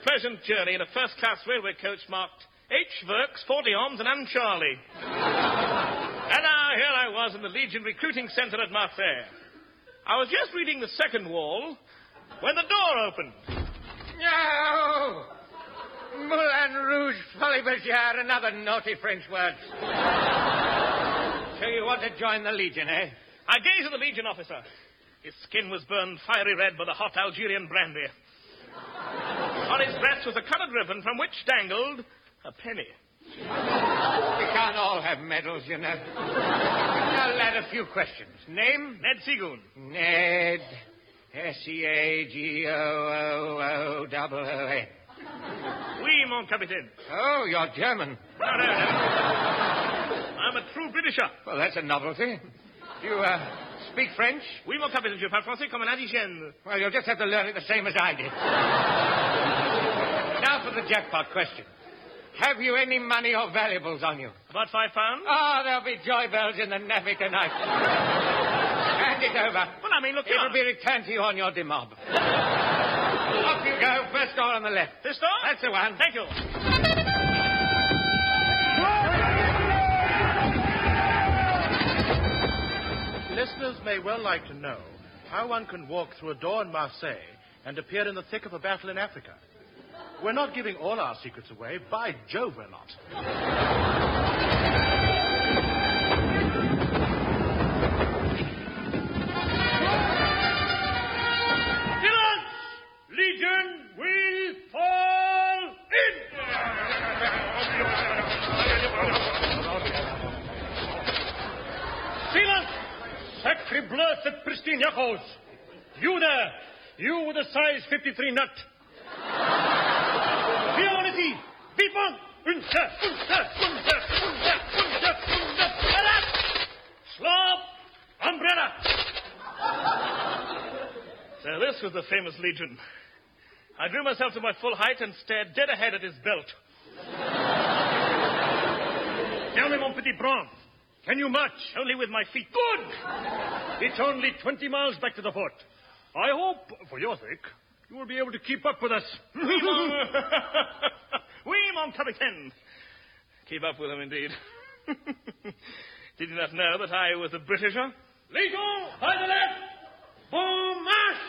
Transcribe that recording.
pleasant journey in a first-class railway coach marked H. Works, 40 Ohms, and M. Charlie. And now, here I was in the Legion Recruiting Center at Marseille. I was just reading the second wall when the door opened. No! Moulin Rouge, Folie Bergère, another naughty French word. So you want to join the Legion, eh? I gazed at the Legion officer. His skin was burned fiery red by the hot Algerian brandy. On his breast was a coloured ribbon from which dangled a penny. We can't all have medals, you know. Now, lad, a few questions. Name? Ned Seagoon. Ned. S-E-A-G-O-O-O-O-O-N. Oui, mon capitaine. Oh, you're German. No. I'm a true Britisher. Well, that's a novelty. Do you, speak French? Oui, mon capitaine. Je parle français comme un indigène. Well, you'll just have to learn it the same as I did. Now for the jackpot question. Have you any money or valuables on you? About £5? Oh, there'll be joy bells in the navvy tonight. Hand it over. Well, I mean, look here. It'll be returned to you on your demob. Off you go. First door on the left. This door? That's the one. Thank you. Listeners may well like to know how one can walk through a door in Marseille and appear in the thick of a battle in Africa. We're not giving all our secrets away. By Jove, we're not. Silence! Legion will fall in! Silence! Sacre bleu, cette pristine yachos! You there! You with a size 53 nut! Reality! Vivant! Slop! Umbrella! So this was the famous Legion. I drew myself to my full height and stared dead ahead at his belt. Tell me, mon petit bron, can you march? Only with my feet. Good! It's only 20 miles back to the fort. I hope, for your sake, you will be able to keep up with us. Oui, mon capitaine. Keep up with him, indeed. Did you not know that I was a Britisher? Legion, by the left! Bon marche!